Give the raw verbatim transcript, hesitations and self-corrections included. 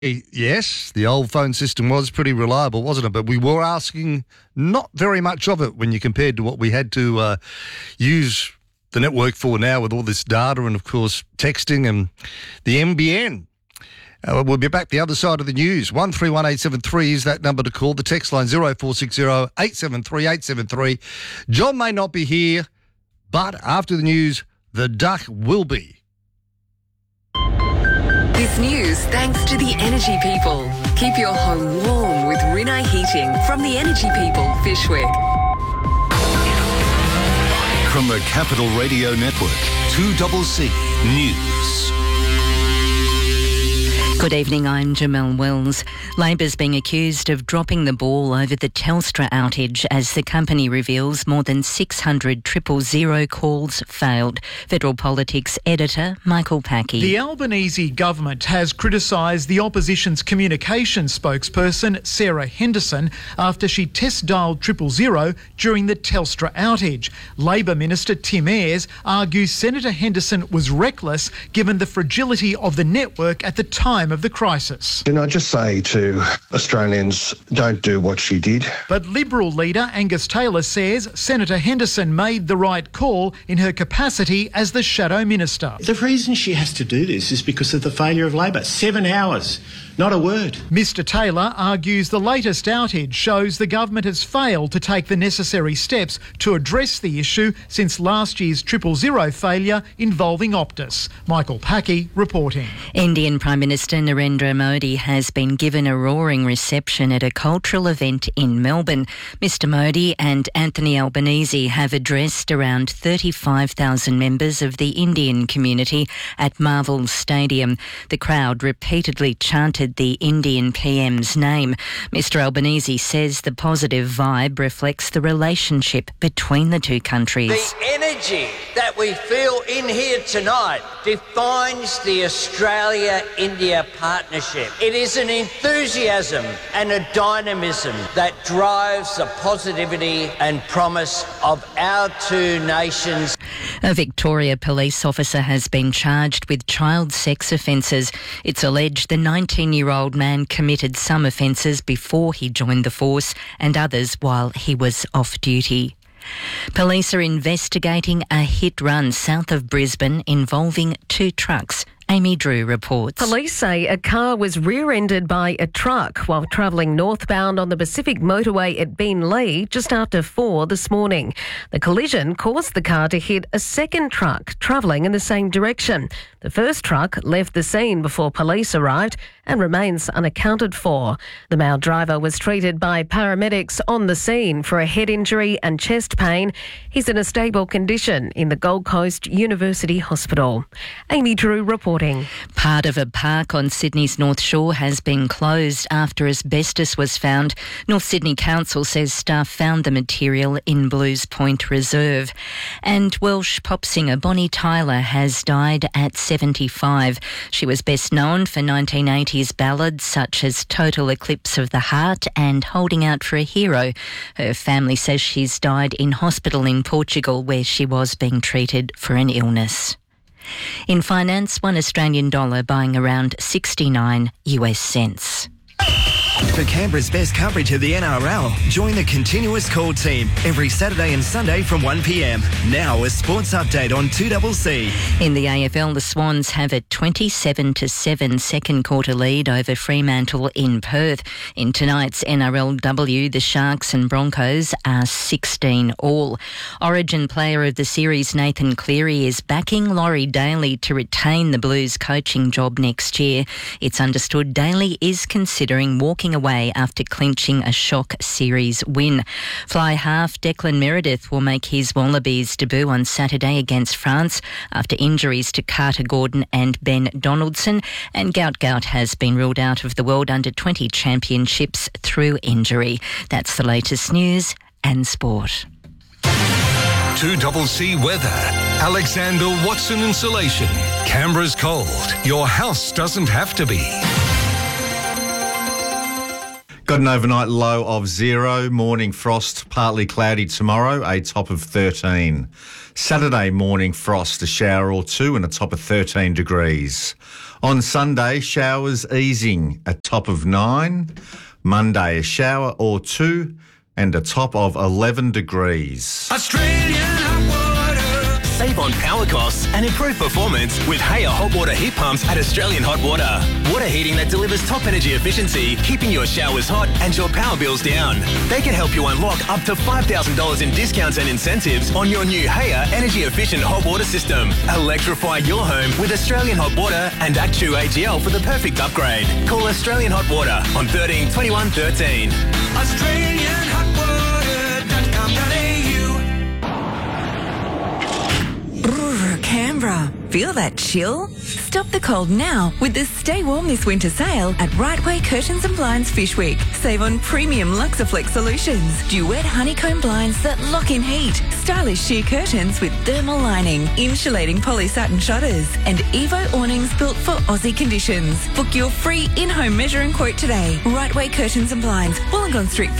Yes, the old phone system was pretty reliable, wasn't it? But we were asking not very much of it when you compared to what we had to uh, use the network for now with all this data and, of course, texting and the N B N. Uh, we'll be back the other side of the news. one three one eight seven three is that number to call. The text line zero four six zero eight seven three eight seven three. John may not be here, but after the news, the duck will be. This news thanks to the Energy People. Keep your home warm with Rinnai Heating from the Energy People, Fyshwick. From the Capital Radio Network, two C C News. Good evening, I'm Jamelle Wells. Labor's being accused of dropping the ball over the Telstra outage as the company reveals more than six hundred triple zero calls failed. Federal Politics editor Michael Packey. The Albanese government has criticised the opposition's communications spokesperson Sarah Henderson after she test-dialed triple zero during the Telstra outage. Labor Minister Tim Ayres argues Senator Henderson was reckless given the fragility of the network at the time of the crisis. And I just say to Australians, don't do what she did. But Liberal leader Angus Taylor says Senator Henderson made the right call in her capacity as the shadow minister. The reason she has to do this is because of the failure of Labor. Seven hours. Not a word. Mister Taylor argues the latest outage shows the government has failed to take the necessary steps to address the issue since last year's triple zero failure involving Optus. Michael Packey reporting. Indian Prime Minister Narendra Modi has been given a roaring reception at a cultural event in Melbourne. Mister Modi and Anthony Albanese have addressed around thirty-five thousand members of the Indian community at Marvel Stadium. The crowd repeatedly chanted the Indian P M's name. Mister Albanese says the positive vibe reflects the relationship between the two countries. The energy that we feel in here tonight defines the Australia-India partnership. It is an enthusiasm and a dynamism that drives the positivity and promise of our two nations. A Victoria police officer has been charged with child sex offences. It's alleged the nineteen-year-old man committed some offences before he joined the force and others while he was off duty. Police are investigating a hit run south of Brisbane involving two trucks. Amy Drew reports. Police say a car was rear-ended by a truck while travelling northbound on the Pacific motorway at Beenleigh just after four this morning. The collision caused the car to hit a second truck travelling in the same direction. The first truck left the scene before police arrived and remains unaccounted for. The male driver was treated by paramedics on the scene for a head injury and chest pain. He's in a stable condition in the Gold Coast University Hospital. Amy Drew reporting. Part of a park on Sydney's North Shore has been closed after asbestos was found. North Sydney Council says staff found the material in Blues Point Reserve. And Welsh pop singer Bonnie Tyler has died at seventy-five. She was best known for nineteen eighties ballads such as Total Eclipse of the Heart and Holding Out for a Hero. Her family says she's died in hospital in Portugal where she was being treated for an illness. In finance, one Australian dollar buying around sixty-nine US cents. For Canberra's best coverage of the N R L, join the Continuous Call team every Saturday and Sunday from one p m. Now a sports update on two C C. In the A F L, the Swans have a twenty-seven to seven second quarter lead over Fremantle in Perth. In tonight's N R L W, the Sharks and Broncos are sixteen all. Origin Player of the Series Nathan Cleary is backing Laurie Daly to retain the Blues coaching job next year. It's understood Daly is considering walking away after clinching a shock series win. Fly half Declan Meredith will make his Wallabies debut on Saturday against France after injuries to Carter Gordon and Ben Donaldson, and Gout Gout has been ruled out of the World Under twenty Championships through injury. That's the latest news and sport. two C C weather. Alexander Watson Insulation. Canberra's cold. Your house doesn't have to be. Got an overnight low of zero. Morning frost, partly cloudy tomorrow, a top of thirteen. Saturday morning frost, a shower or two and a top of thirteen degrees. On Sunday, showers easing, a top of nine. Monday, a shower or two and a top of eleven degrees. Australian hot water. Save on power costs and improve performance with Haya hot water heat pumps at Australian Hot Water. Water heating that delivers top energy efficiency, keeping your showers hot and your power bills down. They can help you unlock up to five thousand dollars in discounts and incentives on your new Haya energy efficient hot water system. Electrify your home with Australian Hot Water and Actu A G L for the perfect upgrade. Call Australian Hot Water on thirteen twenty-one thirteen. Australian Hot Water dot com dot a u. Canberra. Feel that chill? Stop the cold now with the Stay Warm This Winter sale at Right Way Curtains and Blinds Fish Week. Save on premium Luxaflex solutions, duet honeycomb blinds that lock in heat, stylish sheer curtains with thermal lining, insulating poly satin shutters, and Evo awnings built for Aussie conditions. Book your free in-home measure and quote today. Right Way Curtains and Blinds, Wollongong Street,